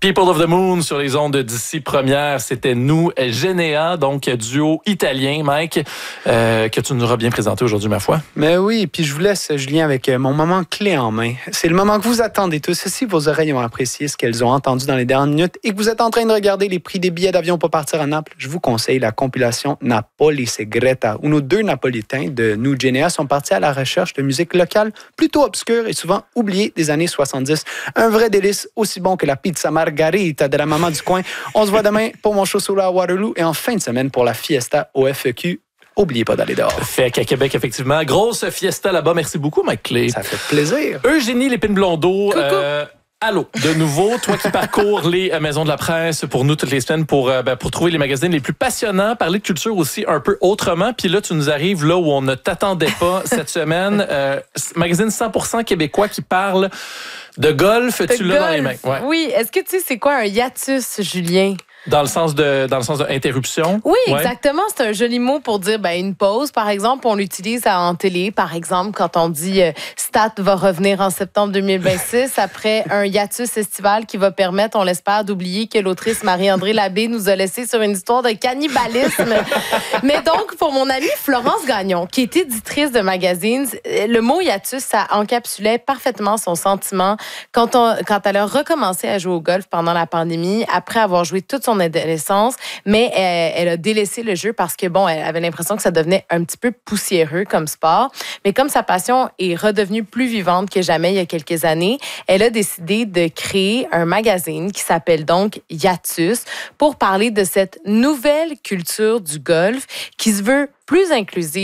People of the Moon sur les ondes d'ici première, c'était nous, Généa, donc duo italien, Mike, que tu nous auras bien présenté aujourd'hui, ma foi. Mais oui, puis je vous laisse, Julien, avec mon moment clé en main. C'est le moment que vous attendez tous. Si vos oreilles ont apprécié ce qu'elles ont entendu dans les dernières minutes et que vous êtes en train de regarder les prix des billets d'avion pour partir à Naples, je vous conseille la compilation Napoli Segreta, où nos deux Napolitains de nous, Généa, sont partis à la recherche de musique locale plutôt obscure et souvent oubliée des années 70. Un vrai délice, aussi bon que la pizza margarita de la maman du coin. On se voit demain pour mon show solo à Waterloo et en fin de semaine pour la fiesta au FEQ. Oubliez pas d'aller dehors. Fait qu'à Québec, effectivement, grosse fiesta là-bas. Merci beaucoup, Mike Clé. Ça fait plaisir. Eugénie Lépine-Blondeau. Allô, de nouveau, toi qui parcours les maisons de la presse pour nous toutes les semaines pour trouver les magazines les plus passionnants, parler de culture aussi un peu autrement. Puis là, tu nous arrives là où on ne t'attendait pas cette semaine. Magazine 100% québécois qui parle de golf. Tu l'as dans les mains. Ouais. Oui, est-ce que tu sais c'est quoi un hiatus, Julien? Dans le sens de interruption. Oui, exactement. C'est un joli mot pour dire une pause. Par exemple, on l'utilise en télé. Par exemple, quand on dit Stat va revenir en septembre 2026 après un hiatus estival qui va permettre, on l'espère, d'oublier que l'autrice Marie-André Labbé nous a laissé sur une histoire de cannibalisme. Mais donc, pour mon amie Florence Gagnon, qui est éditrice de magazines, le mot hiatus, ça encapsulait parfaitement son sentiment quand elle a recommencé à jouer au golf pendant la pandémie, après avoir joué toute son adolescence, mais elle a délaissé le jeu parce que, elle avait l'impression que ça devenait un petit peu poussiéreux comme sport. Mais comme sa passion est redevenue plus vivante que jamais il y a quelques années, elle a décidé de créer un magazine qui s'appelle donc Hiatus pour parler de cette nouvelle culture du golf qui se veut plus inclusive.